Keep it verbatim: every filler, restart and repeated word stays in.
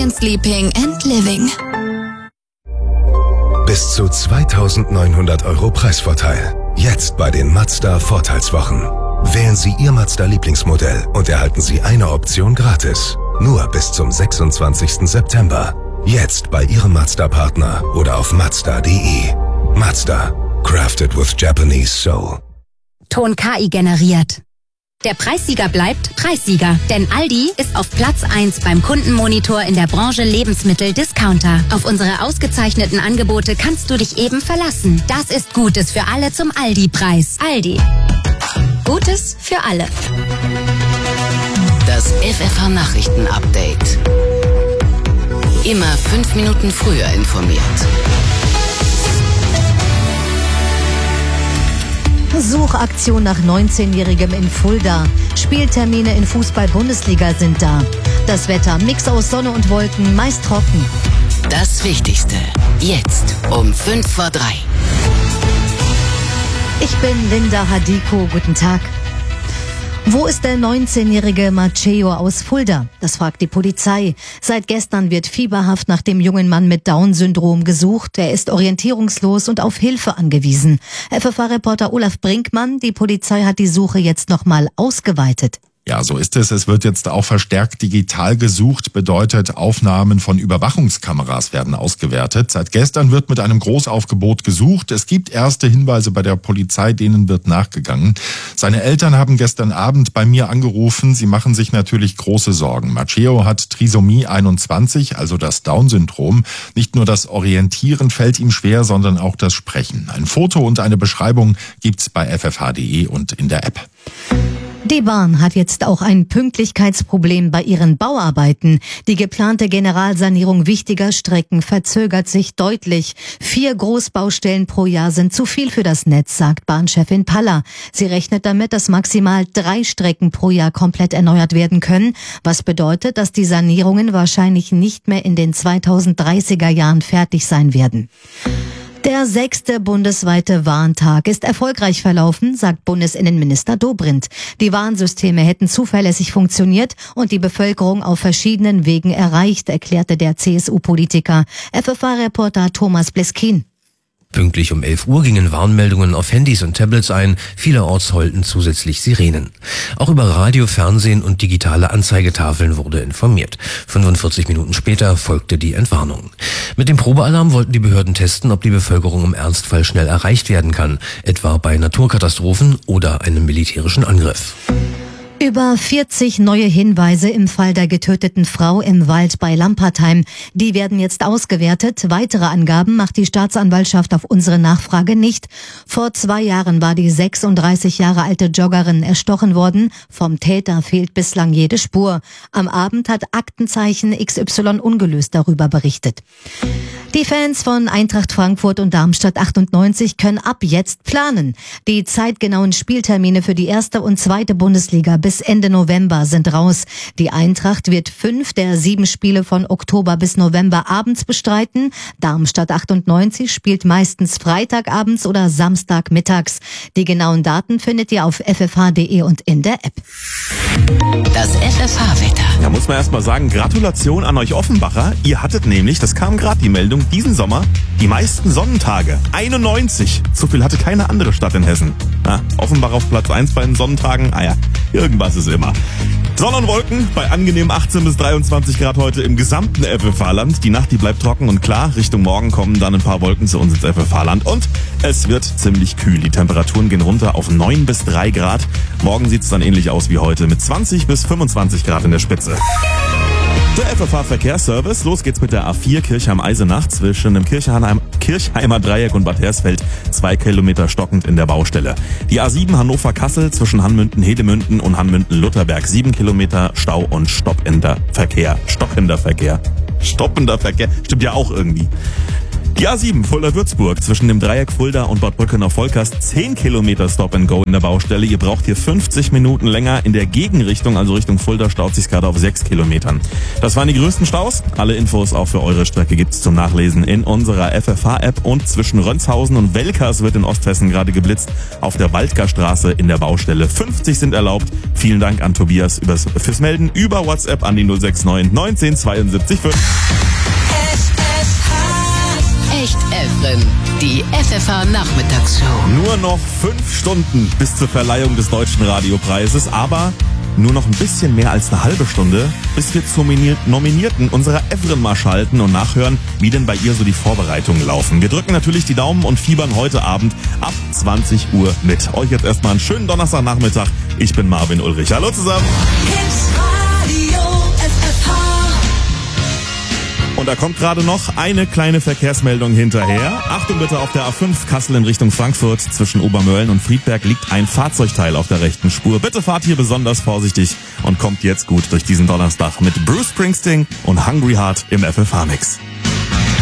Modern Sleeping and Living. Bis zu zweitausendneunhundert Euro Preisvorteil. Jetzt bei den Mazda Vorteilswochen. Wählen Sie Ihr Mazda-Lieblingsmodell und erhalten Sie eine Option gratis. Nur bis zum sechsundzwanzigsten September. Jetzt bei Ihrem Mazda-Partner oder auf mazda punkt de. Mazda. Crafted with Japanese soul. Ton K I generiert. Der Preissieger bleibt Preissieger, denn Aldi ist auf Platz eins beim Kundenmonitor in der Branche Lebensmittel-Discounter. Auf unsere ausgezeichneten Angebote kannst du dich eben verlassen. Das ist Gutes für alle zum Aldi-Preis. Aldi. Gutes für alle. Das F F H-Nachrichten-Update. Immer fünf Minuten früher informiert. Suchaktion nach neunzehnjährigem in Fulda. Spieltermine in Fußball-Bundesliga sind da. Das Wetter, Mix aus Sonne und Wolken, meist trocken. Das Wichtigste, jetzt um fünf vor drei. Ich bin Linda Hadiko, guten Tag. Wo ist der neunzehnjährige Matteo aus Fulda? Das fragt die Polizei. Seit gestern wird fieberhaft nach dem jungen Mann mit Down-Syndrom gesucht. Er ist orientierungslos und auf Hilfe angewiesen. F F H-Reporter Olaf Brinkmann, die Polizei hat die Suche jetzt nochmal ausgeweitet. Ja, so ist es. Es wird jetzt auch verstärkt digital gesucht, bedeutet, Aufnahmen von Überwachungskameras werden ausgewertet. Seit gestern wird mit einem Großaufgebot gesucht. Es gibt erste Hinweise bei der Polizei, denen wird nachgegangen. Seine Eltern haben gestern Abend bei mir angerufen. Sie machen sich natürlich große Sorgen. Matteo hat Trisomie einundzwanzig, also das Down-Syndrom. Nicht nur das Orientieren fällt ihm schwer, sondern auch das Sprechen. Ein Foto und eine Beschreibung gibt's bei f f h punkt de und in der App. Die Bahn hat jetzt auch ein Pünktlichkeitsproblem bei ihren Bauarbeiten. Die geplante Generalsanierung wichtiger Strecken verzögert sich deutlich. Vier Großbaustellen pro Jahr sind zu viel für das Netz, sagt Bahnchefin Paller. Sie rechnet damit, dass maximal drei Strecken pro Jahr komplett erneuert werden können, was bedeutet, dass die Sanierungen wahrscheinlich nicht mehr in den zweitausenddreißiger Jahren fertig sein werden. Der sechste bundesweite Warntag ist erfolgreich verlaufen, sagt Bundesinnenminister Dobrindt. Die Warnsysteme hätten zuverlässig funktioniert und die Bevölkerung auf verschiedenen Wegen erreicht, erklärte der C S U-Politiker. F F H-Reporter Thomas Bliskin. Pünktlich um elf Uhr gingen Warnmeldungen auf Handys und Tablets ein. Vielerorts heulten zusätzlich Sirenen. Auch über Radio, Fernsehen und digitale Anzeigetafeln wurde informiert. fünfundvierzig Minuten später folgte die Entwarnung. Mit dem Probealarm wollten die Behörden testen, ob die Bevölkerung im Ernstfall schnell erreicht werden kann, etwa bei Naturkatastrophen oder einem militärischen Angriff. Über vierzig neue Hinweise im Fall der getöteten Frau im Wald bei Lampertheim. Die werden jetzt ausgewertet. Weitere Angaben macht die Staatsanwaltschaft auf unsere Nachfrage nicht. Vor zwei Jahren war die sechsunddreißig Jahre alte Joggerin erstochen worden. Vom Täter fehlt bislang jede Spur. Am Abend hat Aktenzeichen X Y ungelöst darüber berichtet. Die Fans von Eintracht Frankfurt und Darmstadt achtundneunzig können ab jetzt planen. Die zeitgenauen Spieltermine für die erste und zweite Bundesliga bis Ende November sind raus. Die Eintracht wird fünf der sieben Spiele von Oktober bis November abends bestreiten. Darmstadt achtundneunzig spielt meistens Freitagabends oder Samstagmittags. Die genauen Daten findet ihr auf f f h punkt de und in der App. Das F F H-Wetter. Da muss man erst mal sagen, Gratulation an euch Offenbacher. Ihr hattet nämlich, das kam gerade die Meldung, diesen Sommer die meisten Sonnentage. einundneunzig. So viel hatte keine andere Stadt in Hessen. Na, Offenbach auf Platz eins bei den Sonnentagen. Ah ja, irgendwas ist immer. Sonne und Wolken bei angenehmen achtzehn bis dreiundzwanzig Grad heute im gesamten F F H-Land. Die Nacht, die bleibt trocken und klar. Richtung Morgen kommen dann ein paar Wolken zu uns ins F F H-Land. Und es wird ziemlich kühl. Die Temperaturen gehen runter auf neun bis drei Grad. Morgen sieht es dann ähnlich aus wie heute mit zwanzig bis fünfundzwanzig Grad in der Spitze. Der F F H-Verkehrsservice. Los geht's mit der A vier Kirchheim-Eisenach zwischen dem Kirchheim, Kirchheimer Dreieck und Bad Hersfeld. Zwei Kilometer stockend in der Baustelle. Die A sieben Hannover-Kassel zwischen Hanmünden-Hedemünden und Hanmünden-Lutherberg. Sieben Kilometer Stau und stoppender Verkehr. Stockender Verkehr. Stoppender Verkehr. Stimmt ja auch irgendwie. Die A sieben Fulda-Würzburg zwischen dem Dreieck Fulda und Bad Brückenau-Volkers. zehn Kilometer Stop and Go in der Baustelle. Ihr braucht hier fünfzig Minuten länger. In der Gegenrichtung, also Richtung Fulda, staut sich gerade auf sechs Kilometern. Das waren die größten Staus. Alle Infos auch für eure Strecke gibt's zum Nachlesen in unserer F F H-App. Und zwischen Rönshausen und Welkers wird in Osthessen gerade geblitzt. Auf der Waldgarstraße in der Baustelle. fünfzig sind erlaubt. Vielen Dank an Tobias übers, fürs Melden über WhatsApp an die null sechs neun neunzehn zweiundsiebzig fünf. Echt Evren, die F F H-Nachmittagsshow. Nur noch fünf Stunden bis zur Verleihung des Deutschen Radiopreises, aber nur noch ein bisschen mehr als eine halbe Stunde, bis wir zur Nominierten unserer Evren-Marsch schalten und nachhören, wie denn bei ihr so die Vorbereitungen laufen. Wir drücken natürlich die Daumen und fiebern heute Abend ab zwanzig Uhr mit. Euch jetzt erstmal einen schönen Donnerstagnachmittag. Ich bin Marvin Ulrich. Hallo zusammen. Und da kommt gerade noch eine kleine Verkehrsmeldung hinterher. Achtung bitte, auf der A fünf Kassel in Richtung Frankfurt zwischen Obermölln und Friedberg liegt ein Fahrzeugteil auf der rechten Spur. Bitte fahrt hier besonders vorsichtig und kommt jetzt gut durch diesen Donnerstag mit Bruce Springsteen und Hungry Heart im F F H-Mix.